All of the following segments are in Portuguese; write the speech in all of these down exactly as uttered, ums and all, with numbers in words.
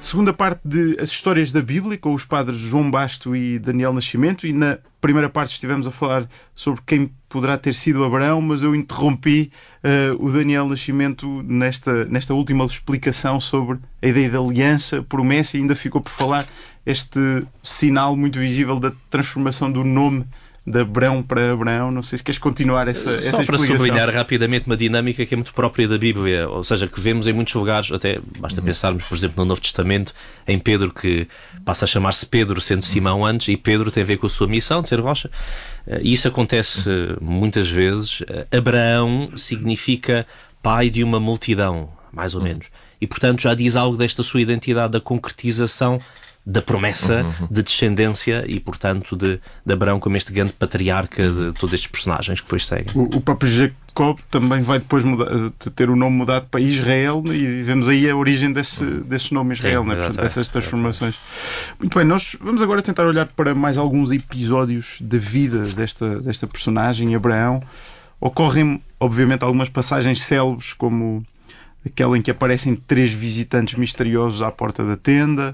segunda parte de As Histórias da Bíblia, com os padres João Basto e Daniel Nascimento, e na primeira parte estivemos a falar sobre quem poderá ter sido Abraão, mas eu interrompi uh, o Daniel Nascimento nesta, nesta última explicação sobre a ideia da aliança, promessa, e ainda ficou por falar este sinal muito visível da transformação do nome de Abrão para Abraão. Não sei se queres continuar essa, essa Só para explicação. sublinhar rapidamente uma dinâmica que é muito própria da Bíblia, ou seja, que vemos em muitos lugares, até basta pensarmos, por exemplo, no Novo Testamento, em Pedro, que passa a chamar-se Pedro, sendo Simão antes, e Pedro tem a ver com a sua missão de ser rocha. E isso acontece muitas vezes. Abraão significa pai de uma multidão, mais ou menos. E, portanto, já diz algo desta sua identidade, da concretização da promessa uhum. de descendência e, portanto, de, de Abraão como este grande patriarca de todos estes personagens que depois seguem. O, o próprio Jacob também vai depois mudar, ter o nome mudado para Israel, e vemos aí a origem desse, desse nome Israel, Sim, né? Portanto, dessas transformações. Muito bem, nós vamos agora tentar olhar para mais alguns episódios da vida desta, desta personagem, Abraão. Ocorrem, obviamente, algumas passagens célebres, como aquela em que aparecem três visitantes misteriosos à porta da tenda,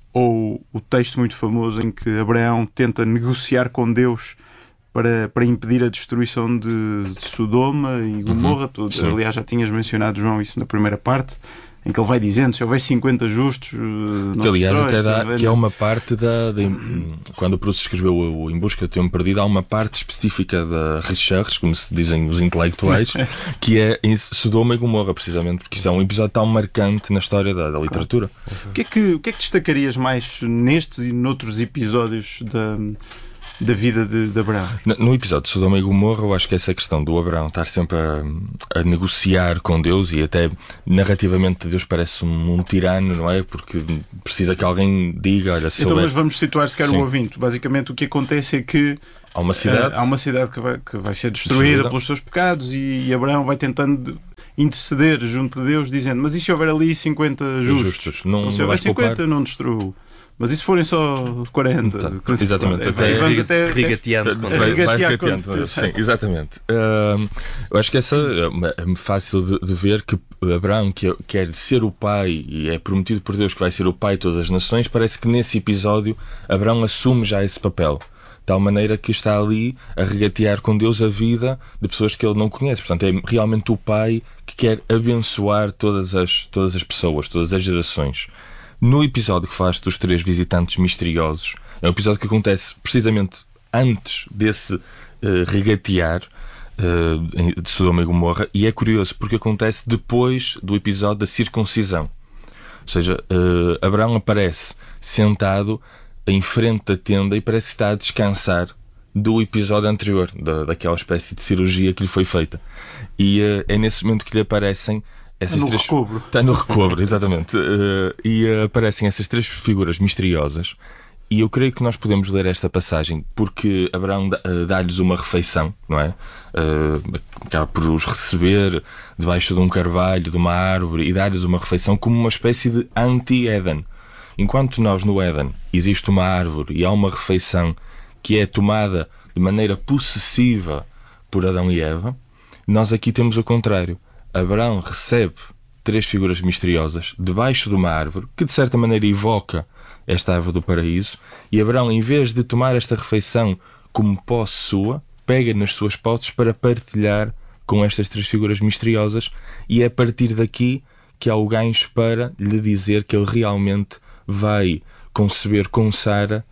ou o texto muito famoso em que Abraão tenta negociar com Deus para, para impedir a destruição de, de Sodoma e Gomorra. Uhum. Tu, aliás, já tinhas mencionado, João, isso na primeira parte, em que ele vai dizendo: se houver cinquenta justos, que aliás até dá, que é uma parte da, de, quando o Proust escreveu o Em Busca do Tempo Perdido, há uma parte específica da Recherche, como se dizem os intelectuais, que é em Sodoma e Gomorra, precisamente porque isso é um episódio tão marcante na história da, da literatura. O que é que, o que é que destacarias mais nestes e noutros episódios da da vida de, de Abraão? No episódio de Sodoma e Gomorra, eu acho que essa questão do Abraão estar sempre a, a negociar com Deus, e até narrativamente Deus parece um, um tirano, não é? Porque precisa que alguém diga, olha, se Então, souber... mas vamos situar, se quer, o ouvinte. Basicamente, o que acontece é que há uma cidade, uh, há uma cidade que, vai, que vai ser destruída, destruída pelos seus pecados, e, e Abraão vai tentando interceder junto de Deus, dizendo: mas e se houver ali cinquenta justos? justos. Não, não, se houver cinquenta, não destruo. Mas e se forem só quarenta? Tá, exatamente. Até, vamos até regateando. Vai, vai regateando. Sim, exatamente. Uh, eu acho que essa é fácil de, de ver que Abraão, que quer ser o pai e é prometido por Deus que vai ser o pai de todas as nações, parece que nesse episódio Abraão assume já esse papel. De tal maneira que está ali a regatear com Deus a vida de pessoas que ele não conhece. Portanto, é realmente o pai que quer abençoar todas as, todas as pessoas, todas as gerações. No episódio que falaste dos três visitantes misteriosos, é um episódio que acontece precisamente antes desse uh, regatear uh, de Sodoma e Gomorra, e é curioso porque acontece depois do episódio da circuncisão. Ou seja, uh, Abraão aparece sentado em frente da tenda e parece que está a descansar do episódio anterior, da, daquela espécie de cirurgia que lhe foi feita. E uh, é nesse momento que lhe aparecem essas no três... recobro. Está no recobro, exatamente. Uh, e uh, aparecem essas três figuras misteriosas, e eu creio que nós podemos ler esta passagem porque Abraão uh, dá-lhes uma refeição, não é? Uh, acaba por os receber debaixo de um carvalho, de uma árvore, e dar-lhes uma refeição como uma espécie de anti-Éden. Enquanto nós no Éden existe uma árvore e há uma refeição que é tomada de maneira possessiva por Adão e Eva, nós aqui temos o contrário. Abraão recebe três figuras misteriosas debaixo de uma árvore que de certa maneira evoca esta árvore do paraíso, e Abraão, em vez de tomar esta refeição como posse sua, pega nas suas posses para partilhar com estas três figuras misteriosas, e é a partir daqui que há o gancho para lhe dizer que ele realmente vai conceber com Sara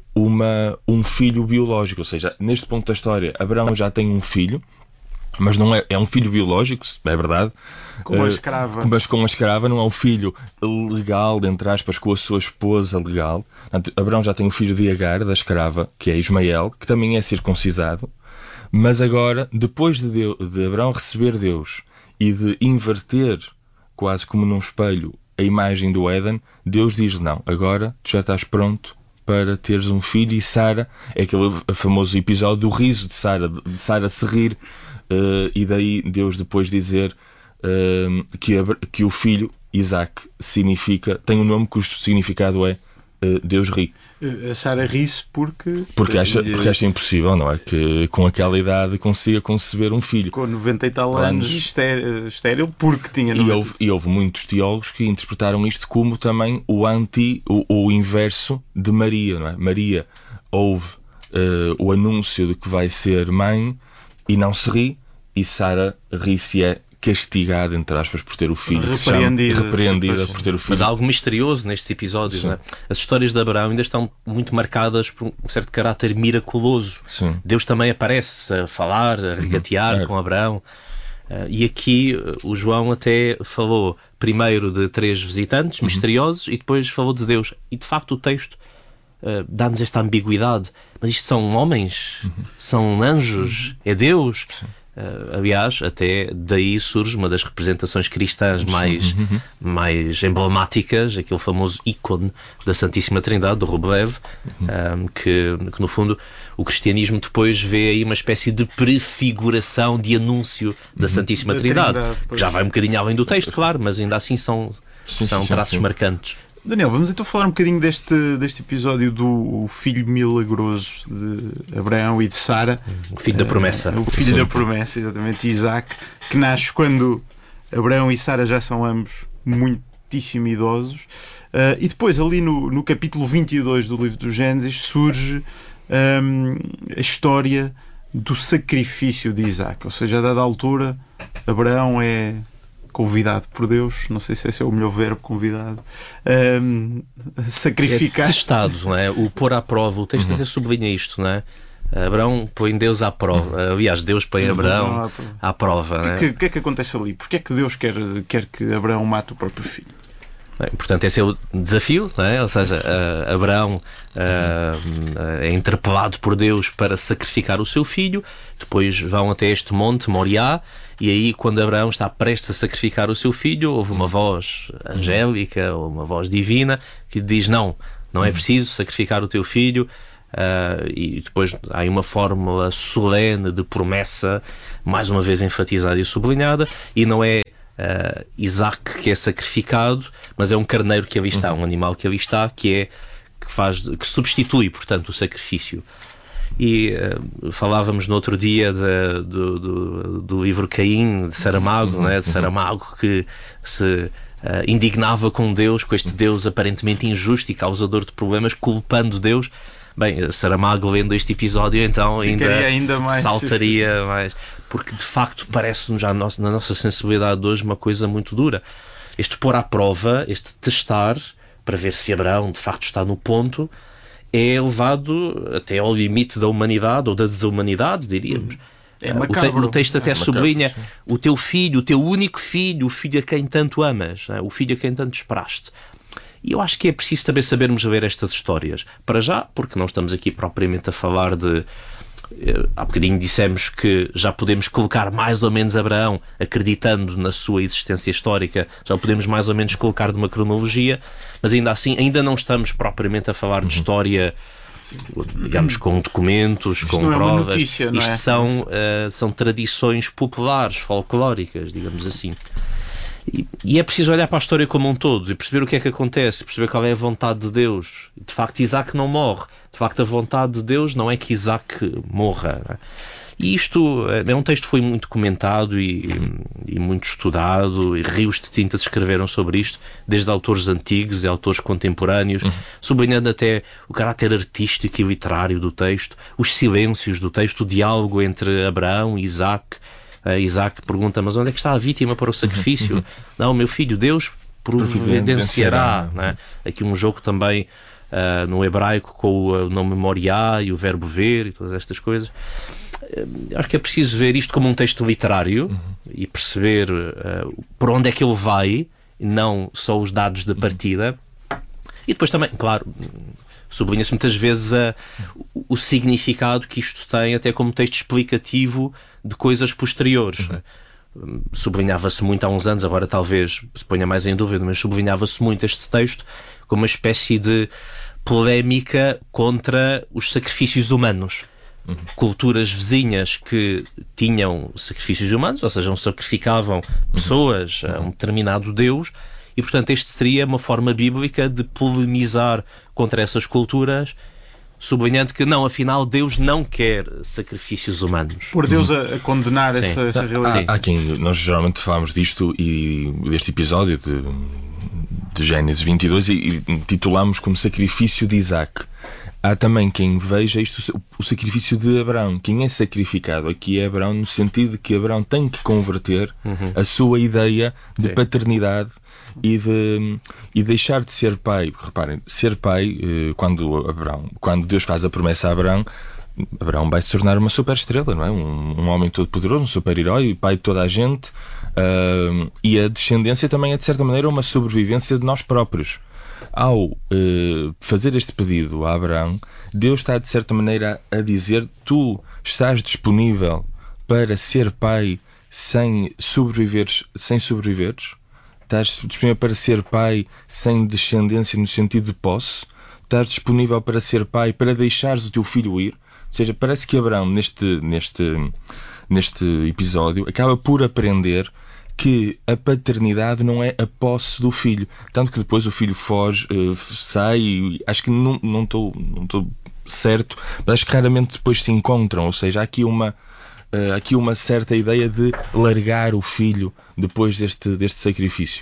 uma, um filho biológico. Ou seja, neste ponto da história, Abraão já tem um filho, mas não é, é um filho biológico, é verdade. Com a escrava. Uh, mas com a escrava, não é um filho legal, entre aspas, com a sua esposa legal. Portanto, Abraão já tem um filho de Agar, da escrava, que é Ismael, que também é circuncisado. Mas agora, depois de, Deus, de Abraão receber Deus e de inverter, quase como num espelho, a imagem do Éden, Deus diz: não, agora tu já estás pronto para teres um filho. E Sara, é aquele famoso episódio do riso de Sara, de Sara se rir. Uh, e daí Deus depois dizer uh, que, a, que o filho Isaac significa, tem um nome cujo significado é Deus ri. A Sara ri-se porque... Porque acha, porque acha impossível, não é? Que com aquela idade consiga conceber um filho. Com noventa e tal anos, estéril, estéril porque tinha noventa. E houve, e houve muitos teólogos que interpretaram isto como também o anti, o, o inverso de Maria, não é? Maria ouve uh, o anúncio de que vai ser mãe e não se ri, e Sara ri-se, é castigada, entre aspas, por ter o filho. Repreendida. Repreendida por ter o filho. Mas há algo misterioso nestes episódios, não é? As histórias de Abraão ainda estão muito marcadas por um certo caráter miraculoso. Sim. Deus também aparece a falar, a regatear uhum. é. com Abraão. Uh, e aqui uh, o João até falou primeiro de três visitantes uhum. misteriosos e depois falou de Deus. E de facto o texto uh, dá-nos esta ambiguidade. Mas isto são homens? Uhum. São anjos? Uhum. É Deus? Sim. Uh, aliás, até daí surge uma das representações cristãs mais, uhum. mais emblemáticas, aquele famoso ícone da Santíssima Trindade, do Rublev, uhum. um, que, que no fundo o cristianismo depois vê aí uma espécie de prefiguração, de anúncio da uhum. Santíssima da Trindade, Trindade que já vai um bocadinho além do texto, claro, mas ainda assim são, sim, são sim, traços sim. marcantes. Daniel, vamos então falar um bocadinho deste, deste episódio do filho milagroso de Abraão e de Sara. O filho da promessa. Uh, o filho da promessa, exatamente, Isaac, que nasce quando Abraão e Sara já são ambos muitíssimo idosos. Uh, e depois, ali no, no capítulo vinte e dois do livro do Gênesis, surge um, a história do sacrifício de Isaac. Ou seja, a dada altura, Abraão é convidado por Deus, não sei se esse é o melhor verbo, convidado, um, sacrificar. É testados, não é? O pôr à prova, o texto uhum. até sublinha isto, não é? Abraão põe Deus à prova. Uhum. Aliás, Deus põe Abraão uhum. à prova. O que, é que, que é que acontece ali? Porquê é que Deus quer, quer que Abraão mate o próprio filho? Bem, portanto, esse é o desafio, não é? Ou seja, uh, Abraão uh, é interpelado por Deus para sacrificar o seu filho, depois vão até este monte, Moriá, e aí, quando Abraão está prestes a sacrificar o seu filho, houve uma voz angélica ou uma voz divina que diz: não, não é preciso sacrificar o teu filho. Uh, e depois há aí uma fórmula solene de promessa, mais uma vez enfatizada e sublinhada, e não é uh, Isaac que é sacrificado, mas é um carneiro que ali está, um animal que ali está, que é que faz, que substitui, portanto, o sacrifício. E uh, falávamos no outro dia de, do, do, do livro Caim, de Saramago, né? de Saramago que se uh, indignava com Deus, com este Deus aparentemente injusto e causador de problemas, culpando Deus. Bem, Saramago, lendo este episódio, então ainda, ainda mais, saltaria sim, sim. mais, porque de facto parece-nos já na nossa, na nossa sensibilidade de hoje uma coisa muito dura. Este pôr à prova, este testar, para ver se Abraão de facto está no ponto, é levado até ao limite da humanidade ou da desumanidade, diríamos. É o, te, o texto até é sublinha macabro, o teu filho, o teu único filho, o filho a quem tanto amas, o filho a quem tanto esperaste. E eu acho que é preciso também sabermos ver estas histórias. Para já, porque não estamos aqui propriamente a falar de... Há bocadinho dissemos que já podemos colocar mais ou menos Abraão, acreditando na sua existência histórica, já o podemos mais ou menos colocar numa cronologia, mas ainda assim, ainda não estamos propriamente a falar de história, digamos, com documentos, isto com não provas. É uma notícia, não Isto é? são, uh, são tradições populares, folclóricas, digamos assim. E, e é preciso olhar para a história como um todo e perceber o que é que acontece, perceber qual é a vontade de Deus. De facto, Isaac não morre. De facto, a vontade de Deus não é que Isaac morra. Não é? E isto é um texto que foi muito comentado e, e muito estudado, e rios de tintas escreveram sobre isto, desde autores antigos e autores contemporâneos, uhum. sublinhando até o caráter artístico e literário do texto, os silêncios do texto, o diálogo entre Abraão e Isaac. Uh, Isaac pergunta: mas onde é que está a vítima para o sacrifício? Uhum. Não, meu filho, Deus providenciará. Não é? Aqui um jogo também uh, no hebraico com o nome Moriá e o verbo ver e todas estas coisas. Uh, acho que é preciso ver isto como um texto literário uhum. e perceber uh, por onde é que ele vai, não só os dados de partida. Uhum. E depois também, claro, sublinha-se muitas vezes a, o, o significado que isto tem, até como texto explicativo de coisas posteriores. Uhum. Sublinhava-se muito há uns anos, agora talvez se ponha mais em dúvida, mas sublinhava-se muito este texto como uma espécie de polémica contra os sacrifícios humanos. Uhum. Culturas vizinhas que tinham sacrifícios humanos, ou seja, sacrificavam pessoas uhum. a um determinado Deus, e, portanto, este seria uma forma bíblica de polemizar contra essas culturas, sublinhando que não, afinal, Deus não quer sacrifícios humanos. Por Deus a, a condenar essa, essa realidade. Há, há quem, nós geralmente falamos disto e deste episódio de, de Gênesis vinte e dois e, e titulamos como sacrifício de Isaac. Há também quem veja isto, o sacrifício de Abraão. Quem é sacrificado aqui é Abraão, no sentido de que Abraão tem que converter uhum. a sua ideia de Sim. paternidade e de e deixar de ser pai. Reparem, ser pai, quando Abraão, quando Deus faz a promessa a Abraão, Abraão vai se tornar uma super estrela, não é? Um, um homem todo poderoso, um super-herói, pai de toda a gente, uh, e a descendência também é, de certa maneira, uma sobrevivência de nós próprios. Ao uh, fazer este pedido a Abraão, Deus está, de certa maneira, a dizer: tu estás disponível para ser pai sem sobreviveres, sem sobreviveres? Estás disponível para ser pai sem descendência no sentido de posse? Estás disponível para ser pai, para deixares o teu filho ir? Ou seja, parece que Abraão, neste, neste, neste episódio, acaba por aprender que a paternidade não é a posse do filho. Tanto que depois o filho foge, uh, sai, e acho que não não estou não estou certo, mas acho que raramente depois se encontram. Ou seja, há aqui uma, uh, aqui uma certa ideia de largar o filho depois deste, deste sacrifício.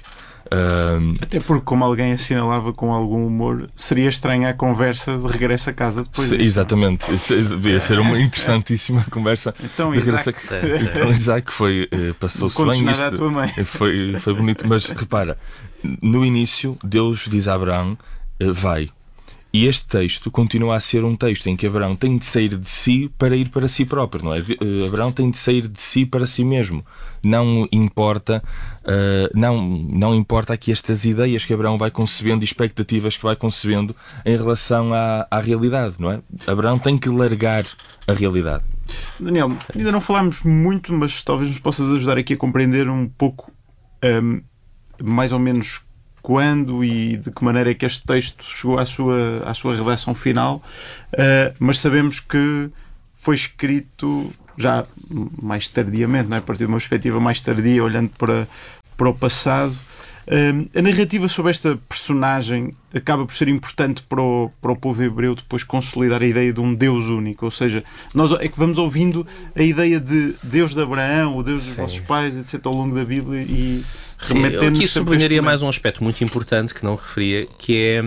Uh... Até porque, como alguém assinalava com algum humor, seria estranha a conversa de regresso a casa depois se, disso. Exatamente, devia ser uma interessantíssima conversa. Então Isaac, a... então, Isaac foi, passou-se bem nada à tua mãe. Foi, foi bonito, mas repara, no início Deus diz a Abraão: vai. E este texto continua a ser um texto em que Abraão tem de sair de si para ir para si próprio, não é? Abraão tem de sair de si para si mesmo. Não importa, uh, não, não importa aqui estas ideias que Abraão vai concebendo e expectativas que vai concebendo em relação à, à realidade, não é? Abraão tem que largar a realidade. Daniel, ainda não falámos muito, mas talvez nos possas ajudar aqui a compreender um pouco, um, mais ou menos, quando e de que maneira é que este texto chegou à sua, à sua redação final, uh, mas sabemos que foi escrito já mais tardiamente, não é? A partir de uma perspectiva mais tardia, olhando para, para o passado. Uh, a narrativa sobre esta personagem acaba por ser importante para o, para o povo hebreu depois consolidar a ideia de um Deus único, ou seja, nós é que vamos ouvindo a ideia de Deus de Abraão, o Deus dos Sim. vossos pais, etcétera, ao longo da Bíblia e remetendo. Aqui sublinharia mais um aspecto muito importante que não referia, que é,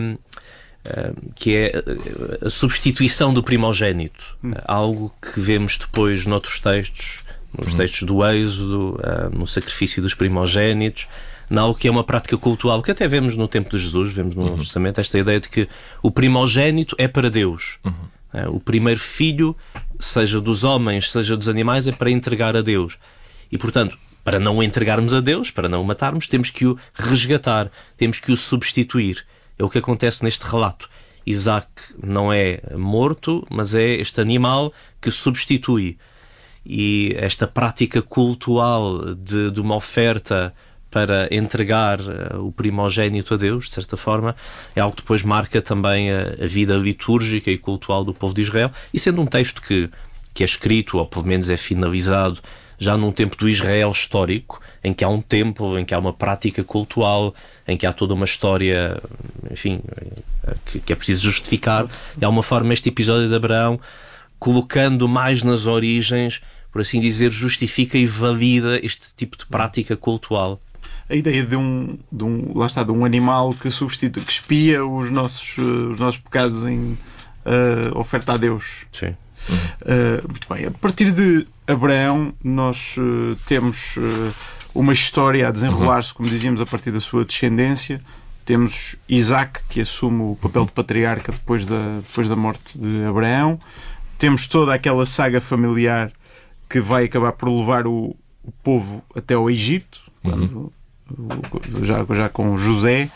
uh, que é a substituição do primogénito, hum. algo que vemos depois noutros textos, nos hum. textos do Êxodo, uh, no sacrifício dos primogénitos, não, que é uma prática cultural que até vemos no tempo de Jesus, vemos no Novo uhum. Testamento, esta ideia de que o primogénito é para Deus. Uhum. É, o primeiro filho, seja dos homens, seja dos animais, é para entregar a Deus. E, portanto, para não o entregarmos a Deus, para não o matarmos, temos que o resgatar, temos que o substituir. É o que acontece neste relato. Isaac não é morto, mas é este animal que substitui. E esta prática cultural de, de uma oferta para entregar o primogénito a Deus, de certa forma, é algo que depois marca também a, a vida litúrgica e cultural do povo de Israel, e sendo um texto que, que é escrito, ou pelo menos é finalizado, já num tempo do Israel histórico, em que há um templo, em que há uma prática cultural, em que há toda uma história, enfim, que, que é preciso justificar. De alguma forma, este episódio de Abraão, colocando mais nas origens, por assim dizer, justifica e valida este tipo de prática cultural. A ideia de um, de um, lá está, de um animal que substitui, que espia os nossos, os nossos pecados em uh, oferta a Deus. Sim. Uh, muito bem. A partir de Abraão, nós uh, temos uh, uma história a desenrolar-se, como dizíamos, a partir da sua descendência. Temos Isaac, que assume o papel de patriarca depois da, depois da morte de Abraão. Temos toda aquela saga familiar que vai acabar por levar o, o povo até ao Egito, quando, uhum. já, já com José.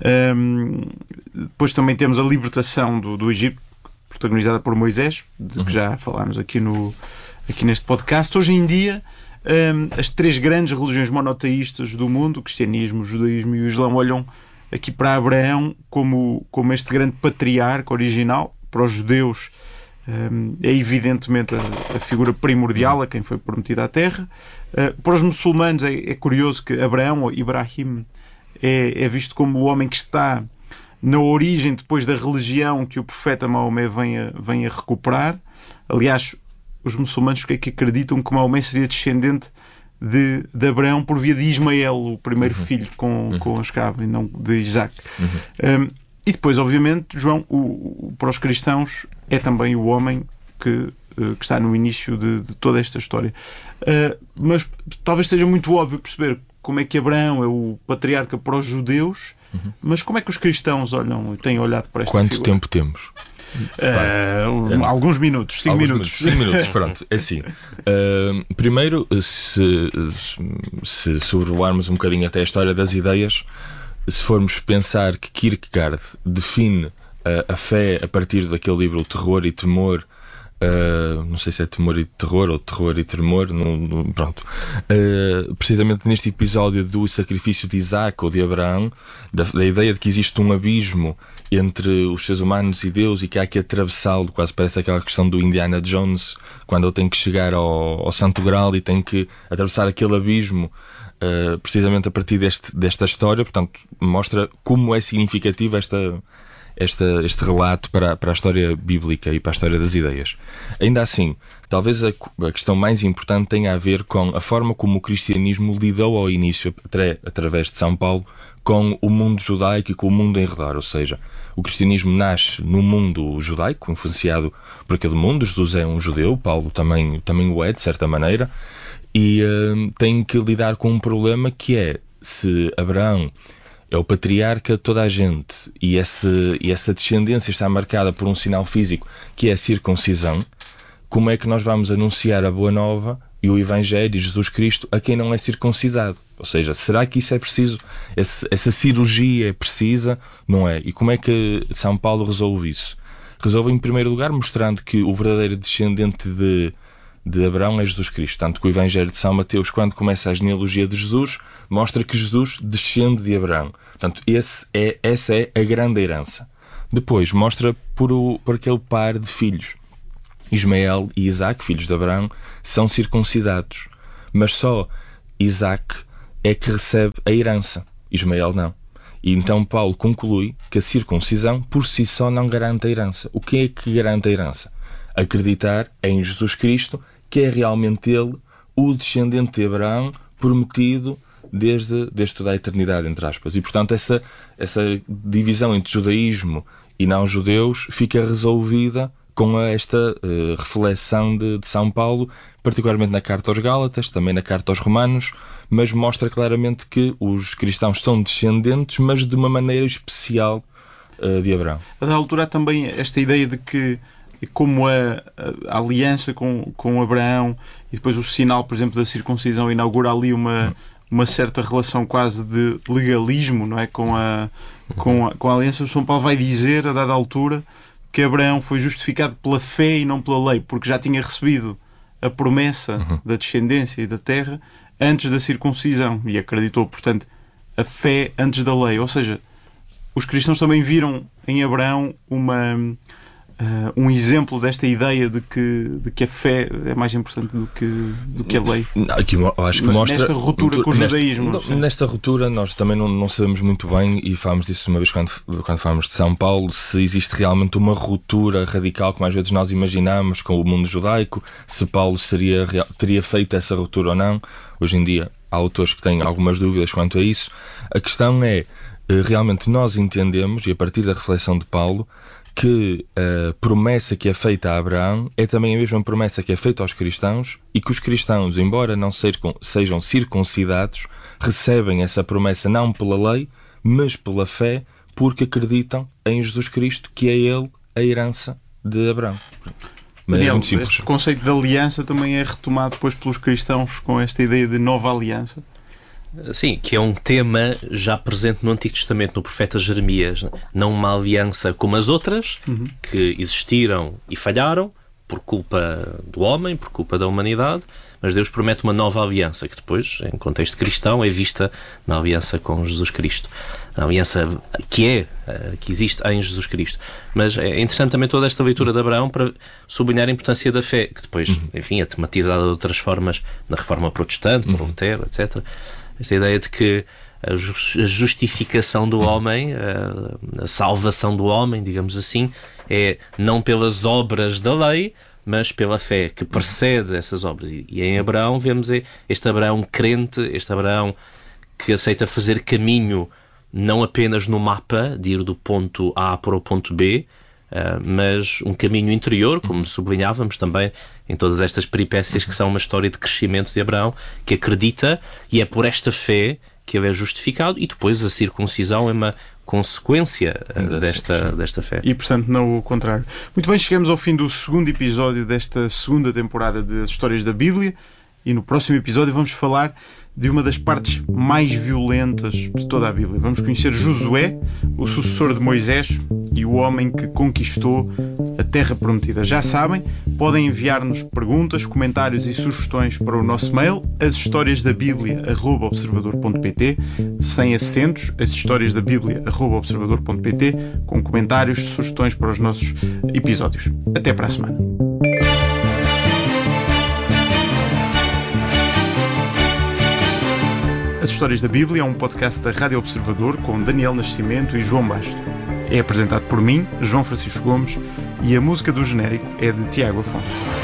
Um, depois também temos a libertação do, do Egito, protagonizada por Moisés, de que já falámos aqui, no, aqui neste podcast. Hoje em dia, um, as três grandes religiões monoteístas do mundo, o cristianismo, o judaísmo e o islão, olham aqui para Abraão como, como este grande patriarca original. Para os judeus, um, é evidentemente a, a figura primordial a quem foi prometida a terra. Uh, para os muçulmanos é, é curioso que Abraão, ou Ibrahim, é, é visto como o homem que está na origem depois da religião que o profeta Maomé vem a, vem a recuperar. Aliás, os muçulmanos que, que acreditam que Maomé seria descendente de, de Abraão por via de Ismael, o primeiro uhum. filho com, uhum. com a escrava, e não de Isaac. Uhum. Um, e depois, obviamente, João, o, o, para os cristãos, é também o homem que, uh, que está no início de, de toda esta história. Uh, mas talvez seja muito óbvio perceber como é que Abraão é o patriarca para os judeus, uhum. mas como é que os cristãos olham e têm olhado para esta Quanto figura? tempo temos? Uh, é. Alguns minutos, cinco Alguns minutos. Cinco minutos, pronto. É assim. Uh, primeiro, se, se sobrevoarmos um bocadinho até a história das ideias, se formos pensar que Kierkegaard define a, a fé a partir daquele livro, o Terror e Temor, Uh, não sei se é temor e terror ou terror e tremor, no, no, pronto. Uh, precisamente neste episódio do sacrifício de Isaac ou de Abraão, da, da ideia de que existe um abismo entre os seres humanos e Deus e que há que atravessá-lo, quase parece aquela questão do Indiana Jones, quando ele tem que chegar ao, ao Santo Graal e tem que atravessar aquele abismo, uh, precisamente a partir deste, desta história. Portanto, mostra como é significativa esta Este, este relato para, para a história bíblica e para a história das ideias. Ainda assim, talvez a, a questão mais importante tenha a ver com a forma como o cristianismo lidou ao início, até, através de São Paulo, com o mundo judaico e com o mundo em redor. Ou seja, o cristianismo nasce no mundo judaico, influenciado por aquele mundo. Jesus é um judeu, Paulo também, também o é, de certa maneira, e uh, tem que lidar com um problema que é, se Abraão é o patriarca de toda a gente e, esse, e essa descendência está marcada por um sinal físico que é a circuncisão, como é que nós vamos anunciar a Boa Nova e o Evangelho de Jesus Cristo a quem não é circuncidado? Ou seja, será que isso é preciso? Esse, essa cirurgia é precisa? Não é? E como é que São Paulo resolve isso? Resolve, em primeiro lugar, mostrando que o verdadeiro descendente de, de Abraão é Jesus Cristo. Tanto que o Evangelho de São Mateus, quando começa a genealogia de Jesus, mostra que Jesus descende de Abraão. Portanto, esse é, essa é a grande herança. Depois, mostra por, o, por aquele par de filhos. Ismael e Isaac, filhos de Abraão, são circuncidados. Mas só Isaac é que recebe a herança. Ismael não. E então Paulo conclui que a circuncisão, por si só, não garante a herança. O que é que garante a herança? Acreditar em Jesus Cristo, que é realmente ele, o descendente de Abraão, prometido desde, desde toda a eternidade, entre aspas. E, portanto, essa, essa divisão entre judaísmo e não-judeus fica resolvida com esta uh, reflexão de, de São Paulo, particularmente na Carta aos Gálatas, também na Carta aos Romanos, mas mostra claramente que os cristãos são descendentes, mas de uma maneira especial uh, de Abraão. A da altura há também esta ideia de que, como a, a aliança com, com Abraão e depois o sinal, por exemplo, da circuncisão inaugura ali uma... Hum. uma certa relação quase de legalismo, não é? Com a, com a, com a aliança, o São Paulo vai dizer, a dada altura, que Abraão foi justificado pela fé e não pela lei, porque já tinha recebido a promessa uhum. da descendência e da terra antes da circuncisão e acreditou, portanto, a fé antes da lei. Ou seja, os cristãos também viram em Abraão uma... Uh, um exemplo desta ideia de que, de que a fé é mais importante do que, do que a lei. Aqui, acho que mostra, nesta ruptura com o nesta, judaísmo. Nesta ruptura nós também não, não sabemos muito bem, e falámos disso uma vez quando, quando falámos de São Paulo, se existe realmente uma ruptura radical, como às vezes nós imaginamos, com o mundo judaico, se Paulo seria, teria feito essa ruptura ou não. Hoje em dia há autores que têm algumas dúvidas quanto a isso. A questão é, realmente nós entendemos, e a partir da reflexão de Paulo, que a promessa que é feita a Abraão é também a mesma promessa que é feita aos cristãos, e que os cristãos, embora não sejam circuncidados, recebem essa promessa não pela lei, mas pela fé, porque acreditam em Jesus Cristo, que é ele a herança de Abraão. Daniel, é muito simples. Este conceito de aliança também é retomado depois pelos cristãos com esta ideia de nova aliança. Sim, que é um tema já presente no Antigo Testamento, no profeta Jeremias. Não uma aliança como as outras, uhum. que existiram e falharam por culpa do homem, por culpa da humanidade, mas Deus promete uma nova aliança, que depois, em contexto cristão, é vista na aliança com Jesus Cristo. A aliança que é, que existe em Jesus Cristo. Mas é interessante também toda esta leitura de Abraão para sublinhar a importância da fé, que depois, uhum. enfim, é tematizada de outras formas na Reforma Protestante, por Lutero, etcétera. Esta ideia de que a justificação do homem, a, a salvação do homem, digamos assim, é não pelas obras da lei, mas pela fé que precede essas obras. E, e em Abraão vemos este Abraão crente, este Abraão que aceita fazer caminho não apenas no mapa, de ir do ponto A para o ponto B, Uh, mas um caminho interior, como sublinhávamos também em todas estas peripécias, que são uma história de crescimento de Abraão, que acredita, e é por esta fé que ele é justificado, e depois a circuncisão é uma consequência uh, desta, desta fé. E, portanto, não o contrário. Muito bem, chegamos ao fim do segundo episódio desta segunda temporada de Histórias da Bíblia, e no próximo episódio vamos falar de uma das partes mais violentas de toda a Bíblia. Vamos conhecer Josué, o sucessor de Moisés e o homem que conquistou a Terra Prometida. Já sabem, podem enviar-nos perguntas, comentários e sugestões para o nosso mail, ashistoriasdabiblia arroba observador ponto pt, sem acentos, ashistoriasdabiblia arroba observador ponto pt, com comentários, sugestões para os nossos episódios. Até para a semana. As Histórias da Bíblia é um podcast da Rádio Observador com Daniel Nascimento e João Basto. É apresentado por mim, João Francisco Gomes, e a música do genérico é de Tiago Afonso.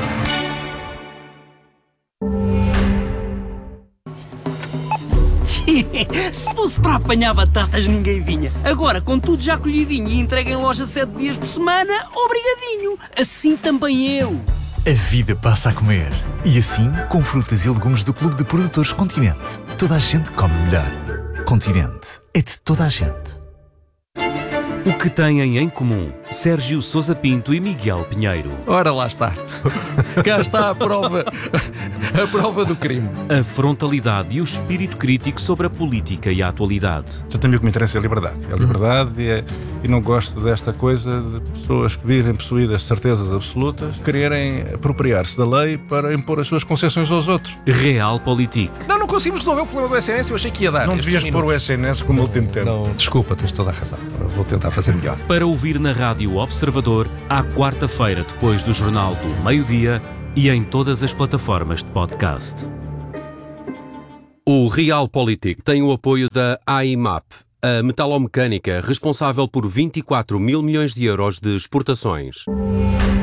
Se fosse para apanhar batatas, ninguém vinha. Agora, com tudo já colhidinho e entregue em loja sete dias por semana, obrigadinho. Assim também eu. A vida passa a comer. E assim, com frutas e legumes do Clube de Produtores Continente. Toda a gente come melhor. Continente é de toda a gente. O que têm em comum Sérgio Sousa Pinto e Miguel Pinheiro? Ora, lá está. Cá está a prova, a prova do crime. A frontalidade e o espírito crítico sobre a política e a atualidade. Portanto, a mim o que me interessa é a liberdade. É a liberdade e, é, e não gosto desta coisa de pessoas que vivem possuídas de certezas absolutas, quererem apropriar-se da lei para impor as suas concessões aos outros. Realpolitik. Não, não conseguimos resolver o problema do S N S, eu achei que ia dar. Não devias pôr o S N S como último tempo. Não, desculpa, tens toda a razão. Vou tentar fazer melhor. Para ouvir na Rádio Observador, à quarta-feira depois do Jornal do Meio-Dia e em todas as plataformas de podcast. O Realpolitik tem o apoio da A I M A P, a metalomecânica responsável por vinte e quatro mil milhões de euros de exportações.